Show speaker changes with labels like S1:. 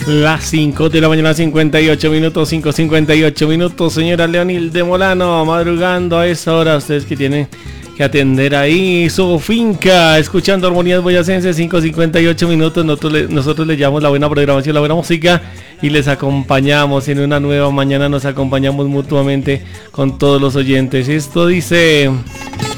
S1: Las 5 de la mañana, 58 minutos, 5:58 minutos. Señora Leonil de Molano, madrugando a esa hora. Ustedes que tienen que atender ahí su finca, escuchando Armonías Boyacenses, 5:58 minutos. Nosotros le llamamos la buena programación, la buena música, y les acompañamos en una nueva mañana. Nos acompañamos mutuamente con todos los oyentes. Esto dice...